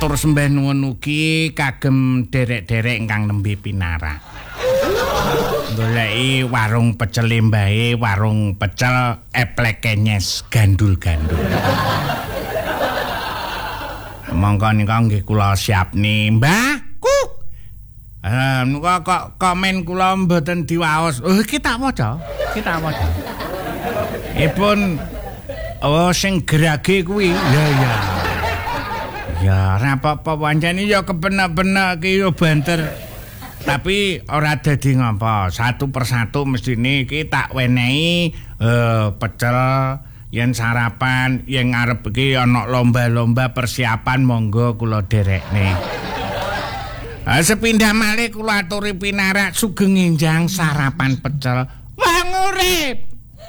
matur sembah nuwun ugi kagem derek-derek ingkang nembe pinarak. Goleki warung pecel mbae, warung pecel eplek kenyes gandul-gandul. Monggo nika nggih kula siapni, Mbah. Kuk. Kok komen kula mboten diwaos. Oh, iki tak waca. Ipun sing gerage kuwi. Ya. Ya, ora apa-apa pancen ya kepenak-penak ki yo banter. Tapi ora dadi ngapa, satu persatu mestine iki tak wenehi pecel yen sarapan, yen ngarep iki ana lomba-lomba persiapan monggo kula derekne. Sepindah malih kula aturi pinarak sugeng enjang sarapan pecel. Wong urip.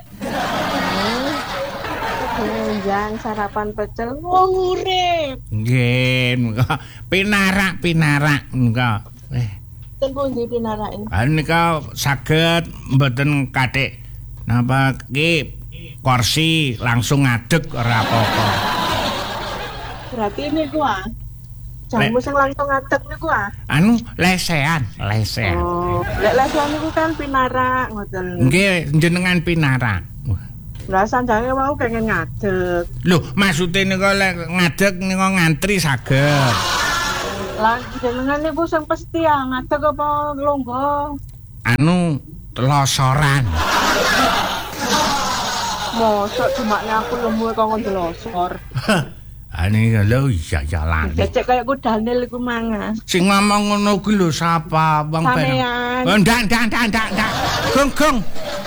Enjang sarapan pecel wong urip. Nggih, pinarak engko. Ten pundi pinarake? Nika saged mboten kathik napa iki kursi langsung ngadeg ora apa-apa. Berarti niku jamu sing langsung ngadeg niku lesehan. Oh, lek lesehan niku kan pinarak ngoten. Nggih, jenengan pinarak. Lah sanjange wau pengen ngadeg. Lho, maksude nika lek ngadeg nika ngantri saged. Lah jenengan niku sing pesti ngadeg apa longgo? Telosoran. Mosok cumakne aku lemu kok ndelosor. Ane lho iya lan. Cecek kaya ku Daniel iku mangan. Sing ngomong ngono kuwi lho sapa wong ben. Ndak. Gong.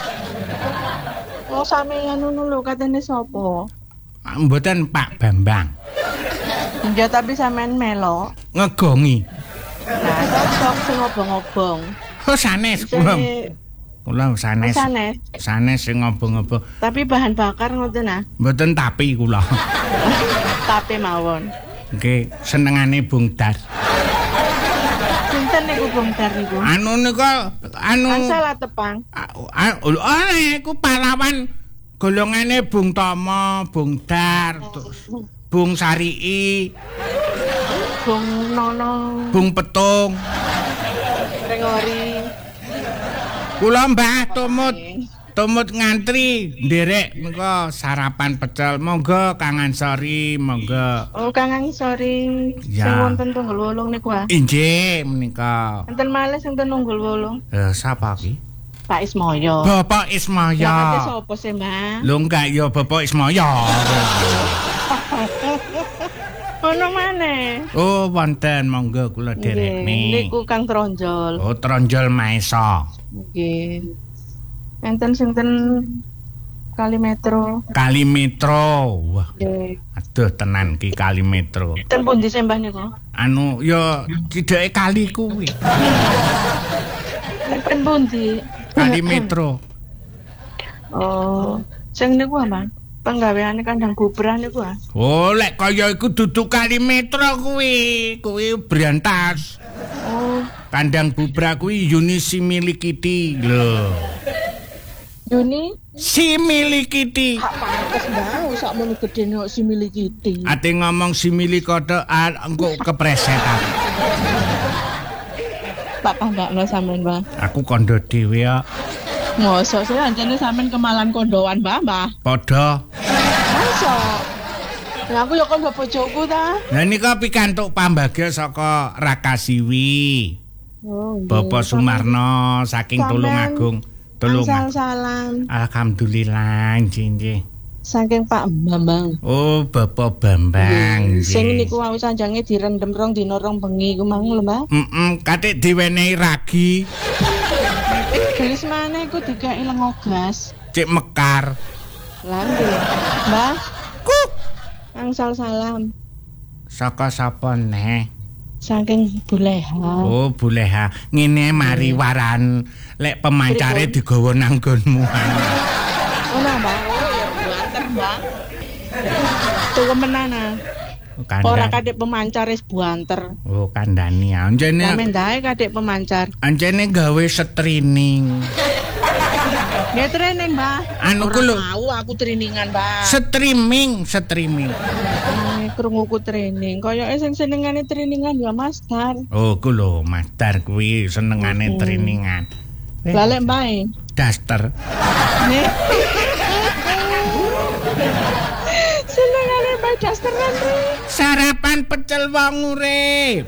Oh sampeyan ngono lho katene sapa? Mboten Pak Bambang. Ya tapi sampean melok ngegongi. Nah, sok sing ngobong-ngobong. Oh sanes kula sanes. Sanes sing ngobong-ngobong. Tapi bahan bakar ngoten Mboten tapi kula. Tapi mawon. Nggih, senengane Bung Dar. Sinten niku Bung Dar niku? Salah tepang. Iku pahlawan golongane Bung Tomo, Bung Dar, Bung Sarii, Bung Nono, Bung Petung, Rengori. Kula Mbah tumut ngantri nderek nika sarapan pecel. Monggo Kang Ansori, monggo. Oh, Kang Ansori. Ya. Sing wonten Tunggul Wolung niku Inggih menika. Enten malih sing ten Tunggul Wolung. Sapa ki? Pak Ismoyo. Bapak Ismoyo. Ya kate sapa sih, Mbah? Lho enggak ya Bapak Ismoyo. Ono maneh. Oh, wonten monggo kula derekne. Niku Kang Tronjol. Oh, Tronjol Maesa. Nggih. Enten sing ten Kalimetro. Wah. Aduh tenan ki Kalimetro. Ten pundi sembah niku? Ya cidake kali kuwi. Ten pundi? Kalimetro. Oh, sing niku apa? Penggaweane kandang gubran niku Oh, lek kaya iku dudu Kalimetro kuwi. Kuwi Brantas. Oh, kandang bubra kuwi Yuni Similikiti lho. Yuni Similikiti. Hak pantes mbah, sakmono gedene kok Similikiti. Ate ngomong Similikoto engko kepresetan. Tak kandakno sampean, Mbah. Aku kondo dhewe ya. Mosok sih anjene sampean kemalan kondoan, Mbah. Padha. Mosok. Ya aku ya kon bojoku ta. Lah nika pikantuk pambagya saka Rakasiwi. Oh, Bapak Sumarno saking Tulungagung. Salam. Alhamdulillah, nggih. Saking Pak Bambang. Oh, Bapak Bambang. Sing niku wau sanjange direndem rong dina rong bengi ku mang lho, Mbak. Katik diwenehi ragi. Gelis maneh iku digawe lengo gas. Cek mekar. Lah nggih. Mbah, Kuk. angsal salam. Saka sapa neh? Saking Buleha. Oh, Buleha. Ngene mari waran lek pemancare digawa nang nggonmu. Ono, Mbak. Buanter, Mbak. Tuwa menana. Ora kadek pemancar wis buanter. Oh, kandhani. Anjene. Sampe ndae kadek pemancar. Anjene gawe streaming. Nggih training, Mbah. Anu ku lho. Tahu aku trainingan, Mbah. Streaming. Krunguku training. Koyoke sing senengane trainingan ya Mas Dar. Oh, ku lho, Mas Dar kuwi senengane trainingan. Lah lek Mbah daster. Nih. Senengane Mbah dasteran ri. Sarapan pecel wong urip.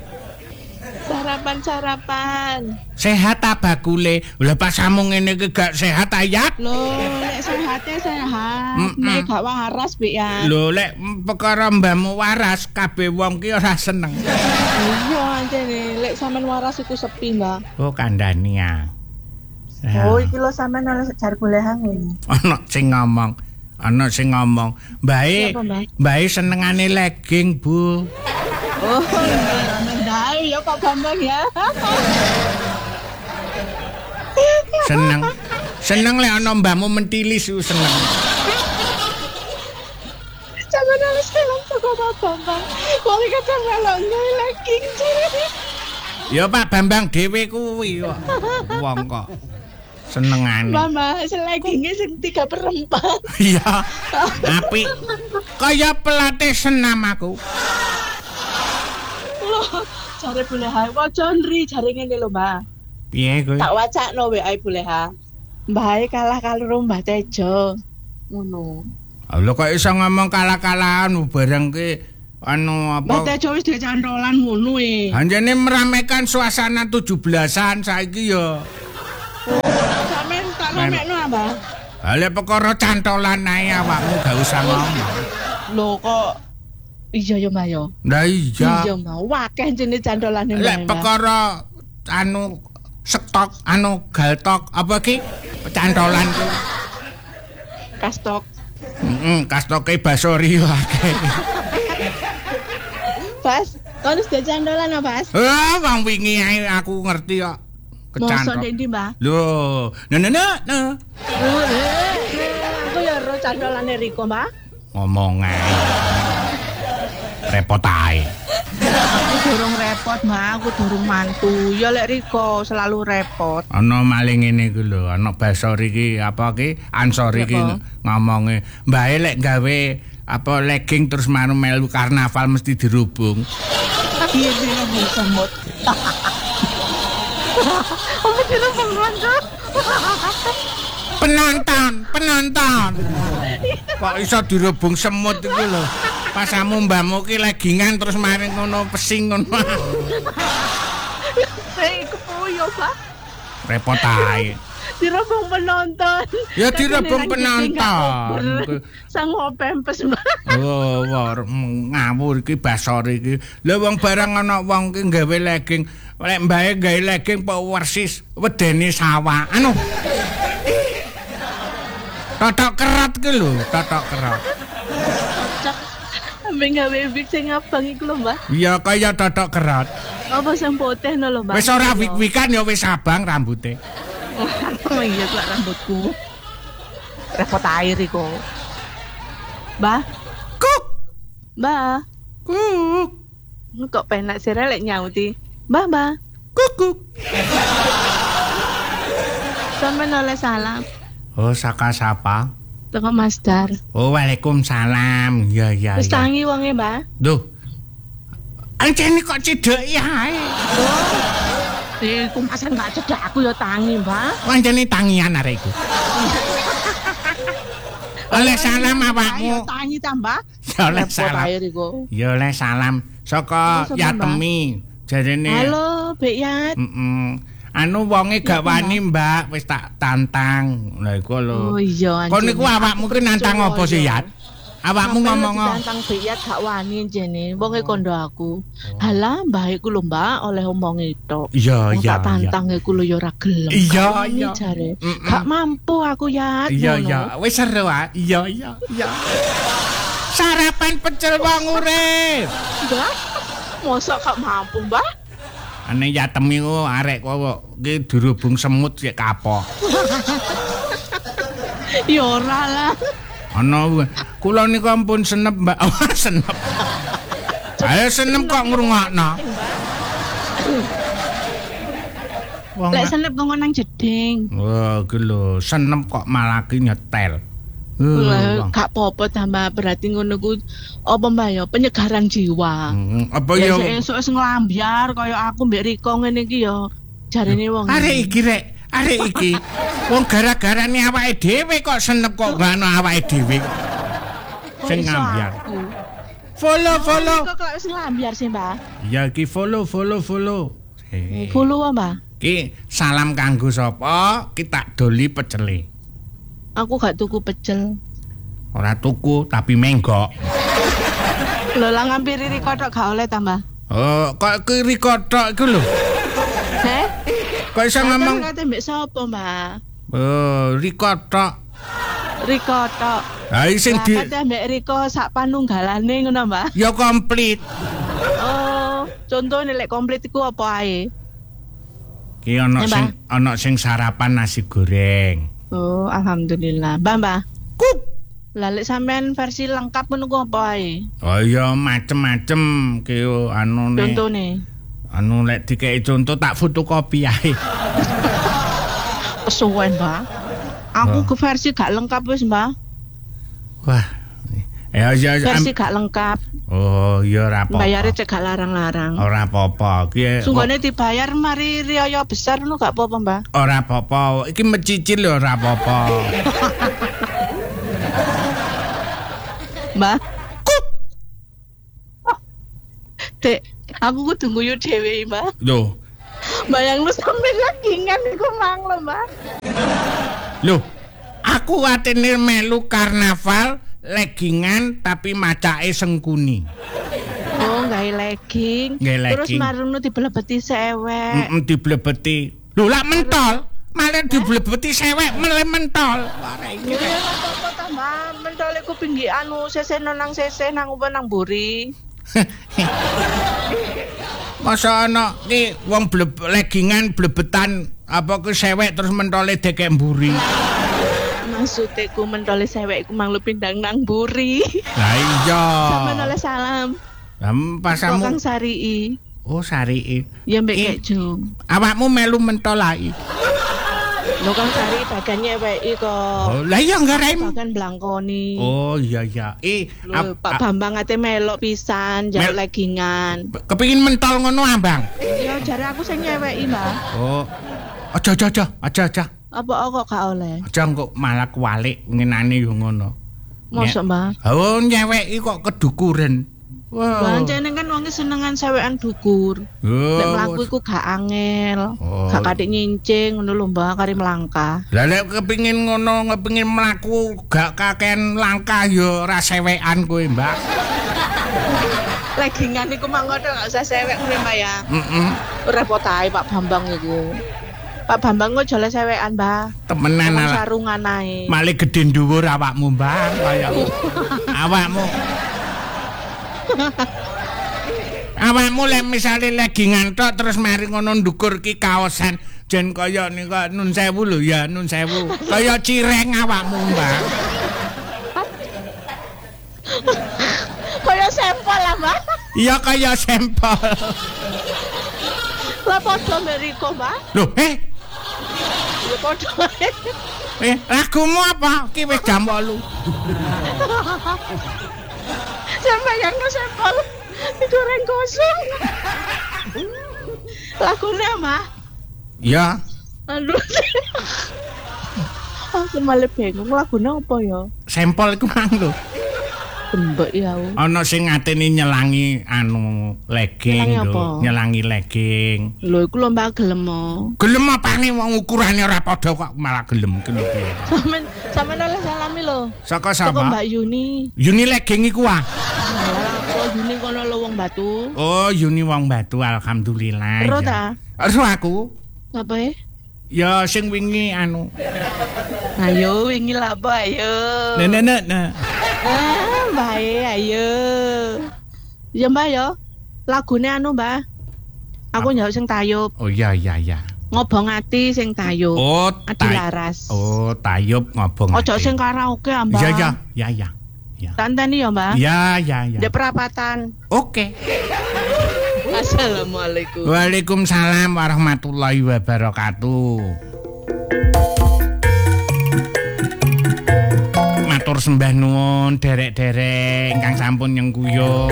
Sarapan. Sehat ta bakule? Lah pas samu ngene iki gak sehat ayat. Lho, lek sehate sehat. Nek gak waras Bik ya. Lho lek perkara mbahmu waras kabeh wong ki ora seneng. Iya anjene, lek sampean waras iku sepi, Mbak. Oh, kandhani ya. Oh, iki lho sampean oleh jar bolehan ngene. Ana sing ngomong. Mbae senengane legging, Bu. Oh, mendai ya kok Bambang ya. Seneng lek ana mbahmu mentilis seneng. Sampeyan wis film saka Pak Bambang. Wong iki kadang melok legging. Ya Pak Bambang dhewe kuwi kok. Wong kok senengane. Mama, leggingnya sing 3/4. Iya. Apik. Kaya pelatih senam aku. Loh, jare boleha waca nri jare ngene lho, Mbak. Piye kuwi? Tak wacakno WA boleha. Mbah kalah karo Mbah Tejo. Ngono. Lho kok iso ngomong kalah-kalahan bareng ki anu apa? Mbah Tejo wis dicantolan ngono Anjene meramaikan suasana 17-an saiki ya. Sampeyan tak ngomekno, Mbah. Lah perkara cantolan ae awakmu gak usah ngomong. Lho kok iya ya Mbak ya. Lah iya. Iya Mbak, wakeh jenis candolane Mbak. Lek perkara anu stok anu galtok apa ki? Cantolan ku. Kastok. Kastoke basori akeh. Bas, kon wis candolan apa, Bas? Wong wingi ae aku ngerti kok. Mosok ndek ndi, Mbak? Lho, nah. Aku ya ro candolane Riko, Mbak. Ngomong ae. Repot ae. Aku durung repot, Mbak. Aku durung mantu. Ya lek Riko selalu repot. Ana maling ngene iku lho, ana basori iki apa ki? Ansori iki ngomonge, "Mbae lek gawe apa legging terus melu karnaval mesti dirubung." Iya dirubung semut. Apa dirubung kanca? Penonton. Kok iso dirubung semut iku lho. Pas amu mbahmu ki leggingan terus maring ngono pesing ngono. Iku puyo, Pak. Repot ae. Dirubung penonton. Ya dirubung penonton. Sang pempes, Mbak. Oh, ngawur iki basori iki. Lah wong barang ana wong ki gawe legging, lek mbae gawe legging kok persis wedene sawah. Anu. Totok kerat ki lho, totok kerat. Ambek gawe wig sing abang iku lho, Mbak. Iya kaya totok kerat. Apa sing putih lho, Mbak? Wis ora wig-wigan ya wis abang rambute. Oh iya kok rambutku. Repot air iku. Mbah. Kuk. Mbah. Kuk. Kok penak sire lek nyauti. Mbah. Kuk. Sampeyan oleh salam. Oh, saka sapa? Teko Mas Dar. Oh, waalaikumsalam. Ya. Wis tangi wonge, Mbah. Duh. Ancene kok cedeki ae. Kumpasan gak cedak aku ya tangi, Mbak. Pancene tangian arek iku. Oleh salam awakmu. Ayo tangi ta, Mbak. Ya oleh salam. Ya oleh salam saka Yatemi. Jarene. Halo, Bek Yat. Anu wonge gak wani, Mbak, wis tak tantang. Lah iku lho. Oh iya. Kon niku awakmu ki nantang apa sih, Yat? Awakmu ngomong tantang Bek Yat gak wani jene. Wonge kondo aku. Halah, Mbah iku lho, Mbak, oleh omong itu. Iya. Tak tantang iku lho ya ora gelem. Iya. Jare. Gak mampu aku, Yat. Iya. Wis seru ah. Iya. Sarapan pecel wong urip. Mbak, mosok gak mampu, Mbak? Ane Yatemi ku arek kok ki dirubung semut sik kapok. Ya ora lah. Ana kula niku ampun senep, Mbak. Senep. Ayo senep kok ngrungokno. Wong Lek senep kok nang jeding. oh ki lho senep kok malah ki nyetel. Lah gak apa-apa tambah berarti ngono ku apa Mbah ya penyegaran jiwa. Apa ya Esuk wis nglambyar kaya aku mbek Riko ngene iki ya jarene wong. arek iki wong gara-garane awake dhewe kok senep kok ngono awake dhewe sing ngambyar. Follow. Kok wis nglambyar sih, Mbah? Ya iki follow. Follow Mbah. Ki salam kanggo sapa? Ki tak doli pecele. Aku gak tuku pecel. Ora tuku tapi menggok. Lho lah ngampiri Riko tok gak oleh tambah. Oh, kok kiri kotok iku lho. Heh? Kok iso ngomong? Kate mbek sapa, Mbah? Oh, Riko tok. Riko tok. Ha sing di Kate mbek Riko sak panunggalane ngono, Mbah. ya komplit. Oh, contohnya lek komplit iku apa ae? Ki ana sing sarapan nasi goreng. Oh, alhamdulillah. Mbah. Kuk. Lah lek sampean versi lengkap ngono ku apa ae? Oh iya macem-macem ki anune. Contone. Anu lek dikeki contoh tak fotokopi ae. Kesuwen, Mbah. Aku ke versi gak lengkap wis, Mbah. Wah. Ya versi gak lengkap. Oh, ya ora apa-apa. Bayare cek gak larang-larang. Ora apa-apa. Ki Sunggone dibayar mari riyo besar ngono gak apa-apa, Mbah. ora apa-apa. Iki mecicil lho ora apa-apa. Mbah. Dek, aku kudu nguyu dhewe, Mbah. Loh. Bayang lu sampe lagingan iku mang lho, Mbah. Loh. Aku atene melu karnaval leggingan tapi macake sengkuni. Oh, gawe legging. Terus marunu diblebeti sewek. Diblebeti. Lho lak mentol. Malah diblebeti sewek malah mentol. Ya apa ta, Mbah? Mentol iku pinggi anu seseno nang seseh nang nang mburi. Masa ana ki wong leggingan blebetan apa ke sewek terus mentole dekek mburi. Maksudnya ku mentole sewek ku mang lu pindang nang mburi. Lah iya. Sampeyan oleh salam. Pasamu. Kang Sarii. Oh, Sarii. Ya mbek keju. Awakmu melu mentol ae. Lho Kang Sarii bagannya weki kok. Oh, lah iya ngarain. Bagan blangkoni. Oh, iya. Pak Bambang ate melok pisan jaluk leggingan. Kepengin mentol ngono, Abang. Ya jare aku sing nyeweki, Mbah. Oh. Aja. Apa kok gak oleh? Aja kok malah kualik ngenane yo ngono. Mosok, Mbah? Oh, nyeweki kok kedukuren. Wah. Pancene kan wong senengan sewekan dukur. Nek mlaku iku gak angel. Gak katik nyincing ngono lho, Mbah, kari melangkah. Lah nek kepengin ngono, kepengin mlaku gak kaken langkah yo ora sewekan kowe, Mbak. Leggingan iku mangko gak usah sewek kowe, Mbah ya. Repot ae Pak Bambang iku. Pak Bambang kok jole sewekan, Mbah. Temenan ala. Sarungan ae. Malih gedhe dhuwur awakmu, Mbah, kaya awakmu. Awakmu lek misale leggingan tok terus mari ngono ndukur ki kaosan jen kaya nika nun sewu lho ya, nun sewu. Kaya cireng awakmu, Mbah. Kaya sampel lah, Mbah. Iya kaya sampel. Lah padha Meriko, Mbah. Lho, Ya padha. Lagumu apa? Ki wis jam 8. Sampai yang sampel digoreng kosong. Lagune, Mbah? Ya. Aduh. Aku malah bingung lagune apa ya? Sampel iku mang lho. Tembek ya. Ana sing ngateni nyelangi anu legging lho, nyelangi legging. Lho iku lho Mbak gelem. Gelem apane wong ukurane ora padha kok malah gelem ki lho. Sampeyan oleh salami lho. Saka sapa? Saka Mbak Yuni. Yuni legging iku ah. Oh Yuni kono lho wong Batu. Oh Yuni wong Batu alhamdulillah. Ero ta? Ero aku. Apa ya? Ya sing wingi anu. Ayo wingi lha apa ayo. Nah. Bae ayo. Ya Mbak ya. Lagune anu Mbak. Aku nyaut sing tayub. Oh iya. Ngobong ati sing tayub. Oh, Adi Laras. Oh, tayub ngobong. Ojo sing karaoke Mbak. Ya. Tanteni ya Mbak. Ya. Di perapatan. Oke. Assalamualaikum. Waalaikumsalam warahmatullahi wabarakatuh. Matur sembah nuwun derek-derek ingkang sampun nyengguya.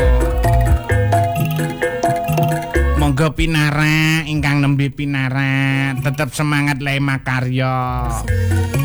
Monggo pinara ingkang nembe pinara, tetep semangat le makarya.